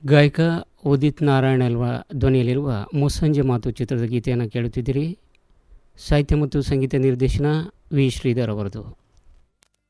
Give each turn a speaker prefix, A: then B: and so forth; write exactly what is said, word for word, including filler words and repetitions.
A: ಗಾಯಕ ಉದಿತ್ ನಾರಾಯಣ್ ಅಲ್ವ ಧ್ವನಿಯಲ್ಲಿರುವ ಮುಸ್ಸಂಜೆ ಮಾತು ಚಿತ್ರದ ಗೀತೆಯನ್ನು ಕೇಳುತ್ತಿದ್ದೀರಿ. ಸಾಹಿತ್ಯ ಮತ್ತು ಸಂಗೀತ ನಿರ್ದೇಶನ ವಿ ಶ್ರೀಧರ್ ಅವರದು.